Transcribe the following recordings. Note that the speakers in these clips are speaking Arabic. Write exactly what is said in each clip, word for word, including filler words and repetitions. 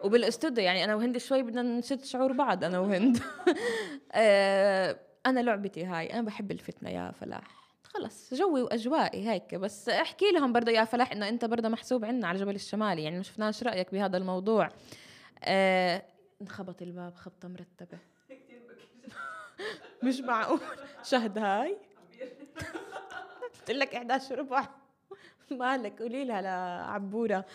وبالاستوديو يعني انا وهند شوي بدنا نشد شعور بعض انا وهند. آه، انا لعبتي هاي، انا بحب الفتنه يا فلاح، خلص جوي واجوائي هيك. بس احكي لهم برضه يا فلاح انه انت برضه محسوب عنا على جبل الشمالي، يعني ما شفناش رايك بهذا الموضوع. آه، انخبط الباب خبطه مرتبه. مش معقول. شهد هاي قلت لك إحدى عشر ربع. مالك قولي لها لعبوره.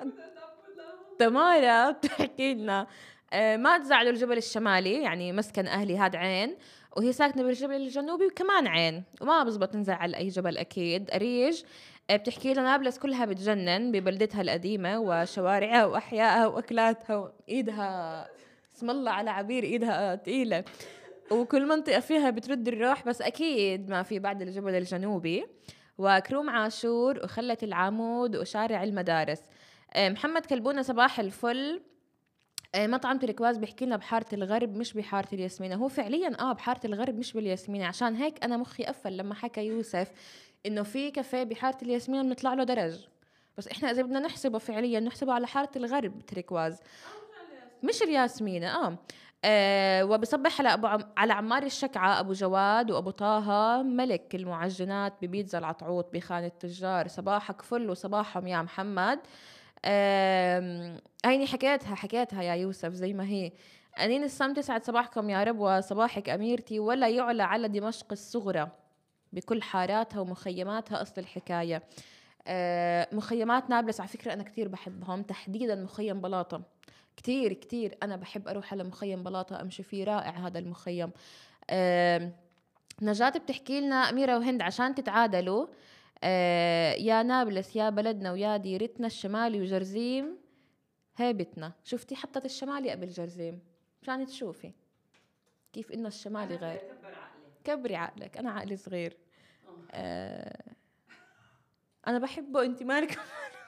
تمارا بتحكي لنا آه، ما تزعلوا الجبل الشمالي، يعني مسكن أهلي هاد عين، وهي ساكنة بالجبل الجنوبي وكمان عين، وما بزبط نزعل أي جبل أكيد. أريج آه، بتحكي لنا نابلس كلها بتجنن ببلدتها القديمة وشوارعها وأحيائها وأكلاتها وإيدها اسم الله على عبير، إيدها تقيلة، وكل منطقة فيها بترد الروح، بس أكيد ما في بعد الجبل الجنوبي. وكروم عاشور وخلة العمود وشارع المدارس. آه، محمد كلبونة صباح الفل. آه، مطعم تركواز بيحكي لنا بحارة الغرب مش بحارة الياسمينة. هو فعليا اه بحارة الغرب مش بالياسمينة، عشان هيك أنا مخي قفل لما حكى يوسف إنه في كافيه بحارة الياسمينة بنطلع له درج. بس إحنا إذا بدنا نحسبه فعليا نحسبه على حارة الغرب تركواز، مش الياسمينة. اه, آه وبصبح على أبو عم... على عمار الشكعة، أبو جواد وأبو طه ملك المعجنات ببيتزا العطعوط بخان التجار. صباحك فل وصباحهم يا محمد. آه هيني حكيتها حكيتها يا يوسف زي ما هي. أنين الصمت يسعد صباحكم يا رب وصباحك أميرتي. ولا يعلى على دمشق الصغرى بكل حاراتها ومخيماتها أصل الحكاية. آه مخيمات نابلس على فكرة أنا كتير بحبهم، تحديدا مخيم بلاطة. كتير كتير أنا بحب أروح على مخيم بلاطة أمشي فيه، رائع هذا المخيم. آه نجاة بتحكي لنا أميرة وهند عشان تتعادلوا آه يا نابلس يا بلدنا ويا ديرتنا الشمالي وجرزيم هيبتنا. شفتي حطت الشمالي قبل جرزيم مشان تشوفي كيف إنه الشمالي غير. كبري عقلك، أنا عقلي صغير. آه أنا بحبه أنت مالك.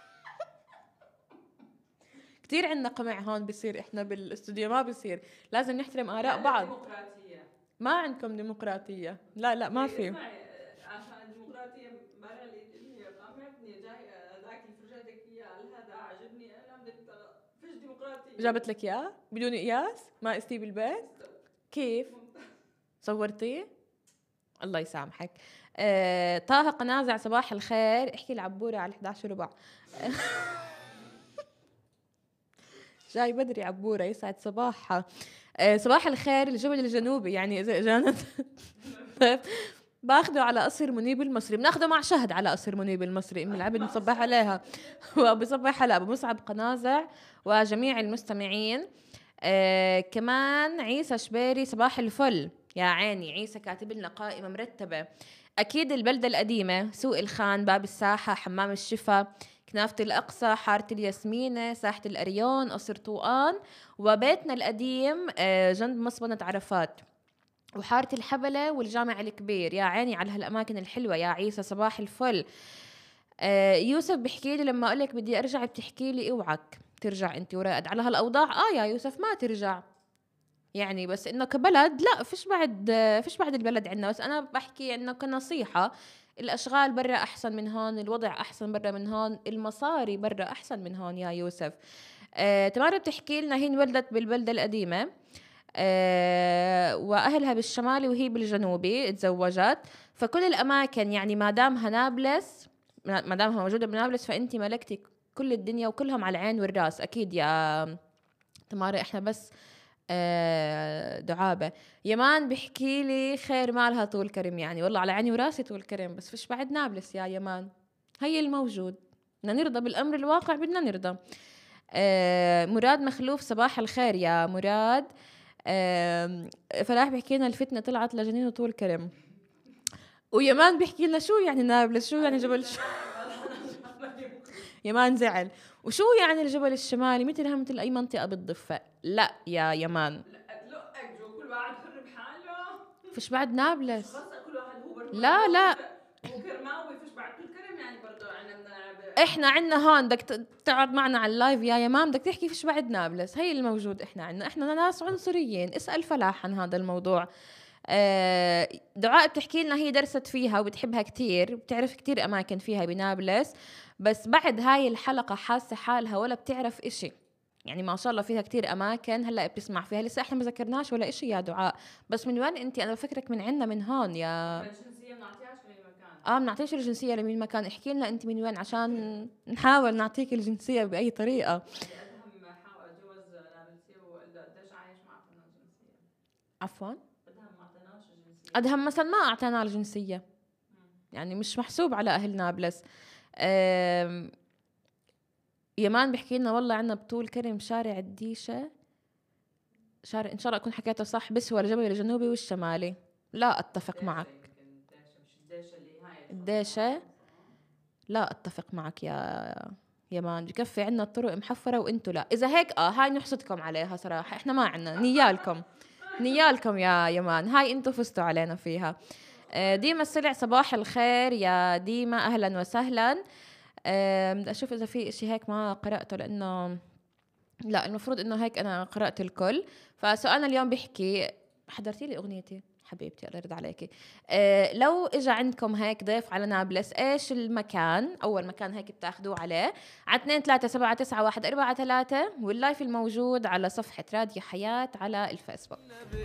كتير عندنا قمع هون بصير، إحنا بالاستوديو ما بصير، لازم نحترم آراء بعض. ديمقراطية. ما عندكم ديمقراطية، لا لا ما في. اسمعي عشان الديمقراطية امبارح لقيت اللي هي قامتني جاي ذاك فرجتك اياه هذا عجبني انا بدك فيش ديمقراطية. جابت لك اياه بدون قياس ما قستيه بالبيت؟ كيف صورتيه؟ الله يسامحك. آه، طه قنازع صباح الخير. احكي العبورة على إحدى عشر ربع. جاي بدري عبورة يسعد صباحها. آه، صباح الخير الجبل الجنوبي، يعني إذا إجانا باخده على قصر منيب المصري، بناخده مع شهد على قصر منيب المصري ام العبد نصبح عليها. وبصبح على ابو مصعب قنازع وجميع المستمعين. آه كمان عيسى شبيري صباح الفل يا عيني. عيسى كاتب لنا قائمة مرتبة. أكيد البلدة القديمة، سوق الخان، باب الساحة، حمام الشفا، كنافة الأقصى، حارة الياسمينة، ساحة الأريون، قصر طوقان، وبيتنا القديم آه جنب مصبنة عرفات، وحارة الحبلة والجامع الكبير. يا عيني على هالأماكن الحلوة يا عيسى صباح الفل. آه يوسف بحكي لي لما أقولك بدي أرجع بتحكي لي اوعك ترجع انت ورائد على هالأوضاع. آه يا يوسف ما ترجع يعني، بس إنه كبلد لا فيش بعد فيش بعد البلد عنا. بس أنا بحكي إنه كنصيحة، الأشغال برا أحسن من هون، الوضع أحسن برا من هون، المصاري برا أحسن من هون يا يوسف. آه تمارا بتحكي لنا هي انولدت بالبلدة القديمة آه وأهلها بالشمالي وهي بالجنوبي تزوجت، فكل الأماكن يعني ما دامها نابلس ما دامها موجودة بنابلس فأنت ملكتي كل الدنيا وكلهم على العين والراس. أكيد يا تمارا إحنا بس آه دعابة. يمان بيحكي لي خير مالها طول كرم، يعني والله على عيني وراسي طول كرم، بس فيش بعد نابلس يا يمان، هي الموجود، بدنا نرضى بالأمر الواقع، بدنا نرضى. آه مراد مخلوف صباح الخير يا مراد. آه فلاح بيحكي لنا الفتنة طلعت لجنين طول كرم، ويمان بيحكي لنا شو يعني نابلس، شو يعني جبل ش... يمان زعل، وشو يعني الجبل الشمالي مثلها مثل أي منطقة بالضفة. لا يا يمان لقك جو كل واحد حر بحاله. فيش بعد نابلس. خلص كل واحد هو برضه لا عنده لا هو كرماوي فيش بعد كل كرم يعني برضه عندنا ب... احنا عنا هون بدك تقعد معنا على اللايف يا يمان بدك تحكي فيش بعد نابلس، هي الموجود احنا عنا، احنا ناس عنصريين. اسأل فلاح عن هذا الموضوع. آه دعاء بتحكي لنا هي درست فيها وبتحبها كتير وبتعرف كتير اماكن فيها بنابلس، بس بعد هاي الحلقة حاسة حالها ولا بتعرف اشي. يعني ما شاء الله فيها كتير أماكن هلأ بتسمع فيها، لسه إحنا ما ذكرناش ولا إشي يا دعاء. بس من وين أنت؟ أنا بفكرك من عنا من هون يا. الجنسية بنعطيهاش لأي مكان. آه بنعطيش الجنسية لمين مكان، احكي لنا أنت من وين عشان نحاول نعطيك الجنسية بأي طريقة. أدهم حاول جوز نابلسي وقديش عايش ما أعطينا الجنسية. عفوا أدهم ما أعطيناش الجنسية. أدهم مثلا ما أعطينا الجنسية، يعني مش محسوب على أهل نابلس. أم... يمان بيحكي لنا والله عنا بطول كرم شارع الديشة، شارع إن شاء الله أكون حكيته صح، بس هو الجبل الجنوبي والشمالي. لا أتفق معك. الديشة لا أتفق معك يا يمان، بكفي عنا الطرق محفرة وإنتو لا. إذا هيك آه هاي نحسدكم عليها صراحة، إحنا ما عنا نيالكم نيالكم يا يمان، هاي إنتو فزتوا علينا فيها. ديما السلع صباح الخير يا ديما، أهلا وسهلا. بدي أشوف إذا في إشي هيك ما قرأته، لأنه لا المفروض إنه هيك أنا قرأت الكل. فسؤالنا اليوم بيحكي، حضرتي لي أغنيتي حبيبتي الله يرضى عليكي. أه لو إجا عندكم هيك ضيف على نابلس، إيش المكان أول مكان هيك بتاخدوه عليه؟ على اثنين ثلاثة سبعة تسعة واحد أربعة ثلاثة، واللايف الموجود على صفحة راديو حياة على الفيسبوك.